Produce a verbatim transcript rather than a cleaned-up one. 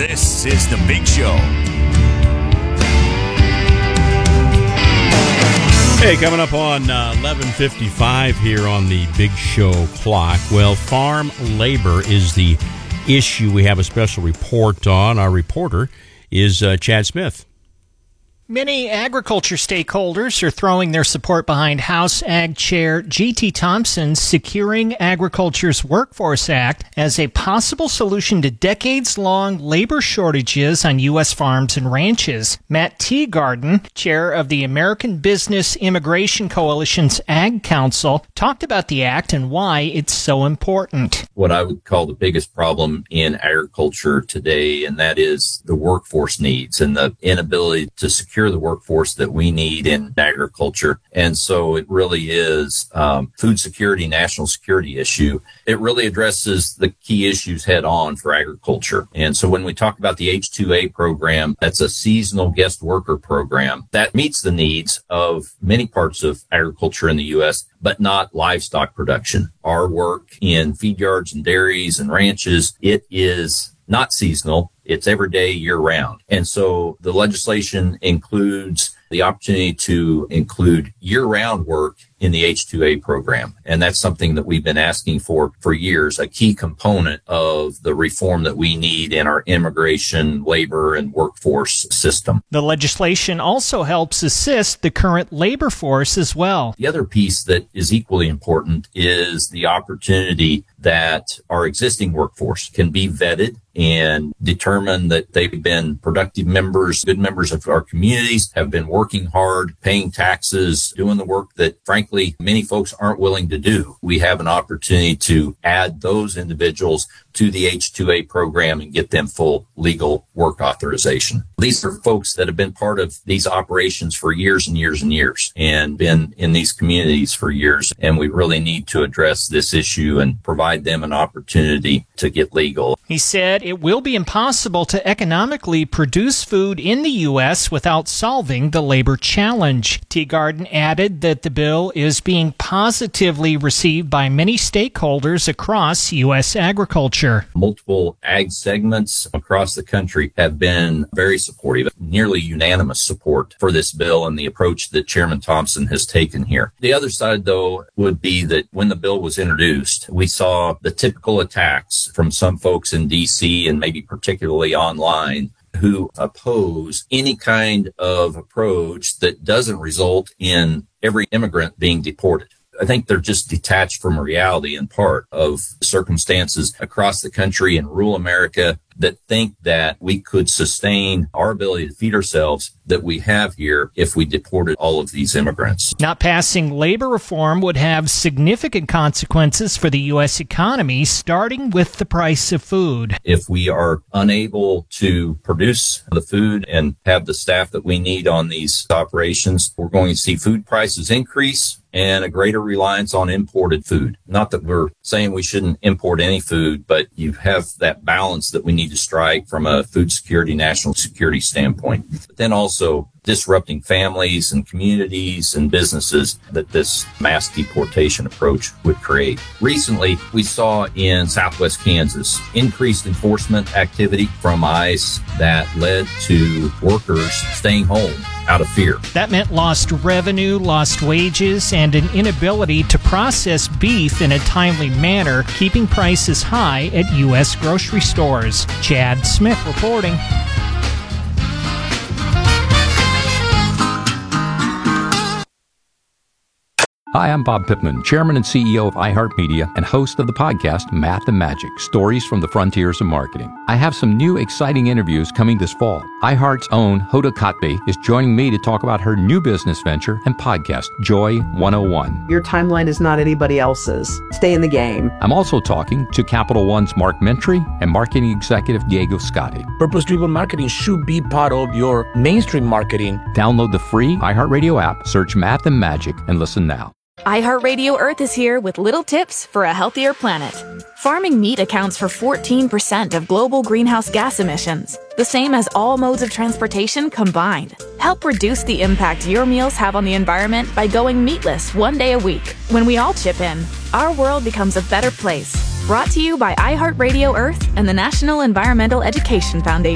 This is The Big Show. Hey, coming up on uh, eleven fifty-five here on the Big Show clock. Well, farm labor is the issue we have a special report on. Our reporter is uh, Chad Smith. Many agriculture stakeholders are throwing their support behind House Ag Chair G T. Thompson's Securing Agriculture's Workforce Act as a possible solution to decades-long labor shortages on U S farms and ranches. Matt Teagarden, chair of the American Business Immigration Coalition's Ag Council, talked about the act and why it's so important. What I would call the biggest problem in agriculture today, and that is the workforce needs and the inability to secure the workforce that we need in agriculture. And so it really is um, food security, national security issue. It really addresses the key issues head on for agriculture. And so when we talk about the H two A program, that's a seasonal guest worker program that meets the needs of many parts of agriculture in the U S, but not livestock production. Our work in feed yards and dairies and ranches, it is not seasonal. It's every day, year round. And so the legislation includes the opportunity to include year-round work in the H two A program. And that's something that we've been asking for for years, a key component of the reform that we need in our immigration, labor, and workforce system. The legislation also helps assist the current labor force as well. The other piece that is equally important is the opportunity that our existing workforce can be vetted and determine that they've been productive members, good members of our communities, have been working hard, paying taxes, doing the work that, frankly, many folks aren't willing to do. We have an opportunity to add those individuals to the H two A program and get them full legal work authorization. These are folks that have been part of these operations for years and years and years and been in these communities for years. And we really need to address this issue and provide them an opportunity to get legal. He said it will be impossible to economically produce food in the U S without solving the labor challenge. Teagarden added that the bill is being positively received by many stakeholders across U S agriculture. Multiple ag segments across the country have been very supportive, nearly unanimous support for this bill and the approach that Chairman Thompson has taken here. The other side, though, would be that when the bill was introduced, we saw the typical attacks from some folks in D C and maybe particularly online who oppose any kind of approach that doesn't result in every immigrant being deported. I think they're just detached from reality in part of circumstances across the country in rural America that think that we could sustain our ability to feed ourselves that we have here if we deported all of these immigrants. Not passing labor reform would have significant consequences for the U S economy, starting with the price of food. If we are unable to produce the food and have the staff that we need on these operations, we're going to see food prices increase and a greater reliance on imported food. Not that we're saying we shouldn't import any food, but you have that balance that we need to strike from a food security, national security standpoint. But then also disrupting families and communities and businesses that this mass deportation approach would create. Recently, we saw in Southwest Kansas increased enforcement activity from ICE that led to workers staying home out of fear. That meant lost revenue, lost wages, and an inability to process beef in a timely manner, keeping prices high at U S grocery stores. Chad Smith reporting. Hi, I'm Bob Pittman, Chairman and C E O of iHeartMedia and host of the podcast Math and Magic, Stories from the Frontiers of Marketing. I have some new exciting interviews coming this fall. iHeart's own Hoda Kotb is joining me to talk about her new business venture and podcast, Joy one oh one. Your timeline is not anybody else's. Stay in the game. I'm also talking to Capital One's Mark Mentry and marketing executive Diego Scotti. Purpose-driven marketing should be part of your mainstream marketing. Download the free iHeartRadio app, search Math and Magic, and listen now. iHeartRadio Earth is here with little tips for a healthier planet. Farming meat accounts for fourteen percent of global greenhouse gas emissions, the same as all modes of transportation combined. Help reduce the impact your meals have on the environment by going meatless one day a week. When we all chip in, our world becomes a better place. Brought to you by iHeartRadio Earth and the National Environmental Education Foundation.